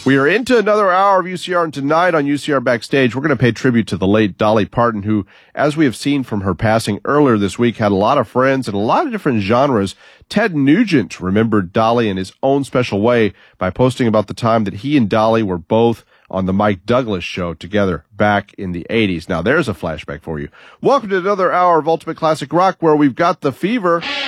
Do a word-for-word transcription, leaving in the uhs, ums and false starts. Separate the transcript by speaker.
Speaker 1: We are into another hour of U C R, and tonight on U C R Backstage, we're going to pay tribute to the late Dolly Parton, who, as we have seen from her passing earlier this week, had a lot of friends in a lot of different genres. Ted Nugent remembered Dolly in his own special way by posting about the time that he and Dolly were both on the Mike Douglas show together back in the eighties. Now, there's a flashback for you. Welcome to another hour of Ultimate Classic Rock, where we've got the fever.